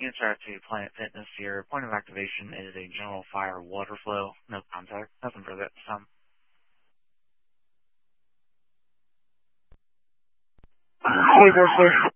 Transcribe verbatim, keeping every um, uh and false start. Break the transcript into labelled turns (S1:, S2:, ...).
S1: answer out to Planet Fitness here. Point of activation is a general fire water flow. No contact. Nothing for that. Some.
S2: Hey, Wesley.